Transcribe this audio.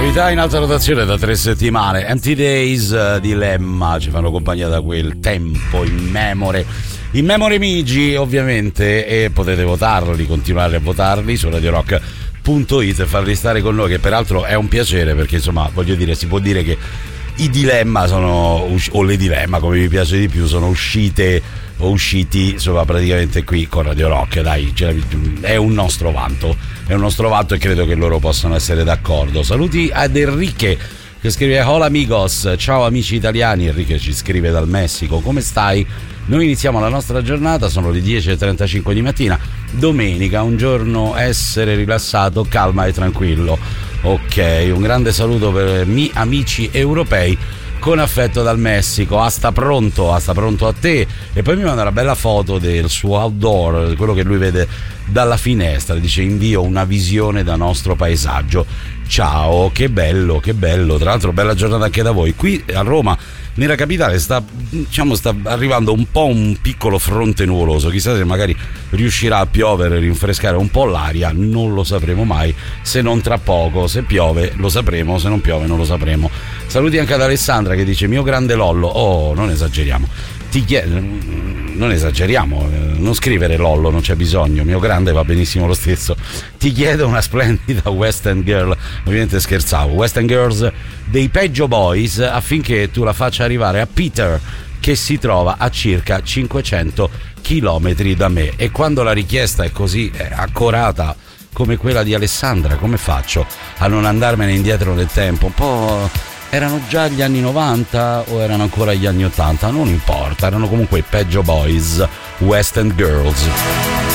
Novità in alta rotazione da 3 settimane. Empty Days, Dilemma, ci fanno compagnia da quel tempo in memory Migi, ovviamente, e potete votarli, continuare a votarli su radiorock.it e farli stare con noi, che peraltro è un piacere, perché insomma, voglio dire, si può dire che i Dilemma sono, o le Dilemma come mi piace di più, sono usciti insomma praticamente qui con Radio Rock. Dai, è un nostro vanto e credo che loro possano essere d'accordo. Saluti ad Enrique che scrive: hola amigos, ciao amici italiani. Enrique ci scrive dal Messico: come stai? Noi iniziamo la nostra giornata, sono le 10:35 di mattina, domenica, un giorno essere rilassato, calma e tranquillo. Ok, un grande saluto per i amici europei, con affetto dal Messico. Hasta pronto a te. E poi mi manda una bella foto del suo outdoor, quello che lui vede dalla finestra, dice: invio una visione da nostro paesaggio. Ciao, che bello, tra l'altro bella giornata anche da voi. Qui a Roma, nella capitale, sta arrivando un po' un piccolo fronte nuvoloso, chissà se magari riuscirà a piovere, rinfrescare un po' l'aria, non lo sapremo mai, se non tra poco. Se piove lo sapremo, se non piove non lo sapremo. Saluti anche ad Alessandra che dice: mio grande Lollo. Oh, non esageriamo, non esageriamo, non scrivere Lollo, non c'è bisogno, mio grande va benissimo lo stesso. Ti chiedo una splendida West End Girl, ovviamente scherzavo, West End Girls dei Peggio Boys, affinché tu la faccia arrivare a Peter, che si trova a circa 500 chilometri da me. E quando la richiesta è così accorata come quella di Alessandra, come faccio a non andarmene indietro nel tempo? Un po'... erano già gli anni 90 o erano ancora gli anni 80? Non importa, erano comunque i Peggio Boys, West End Girls.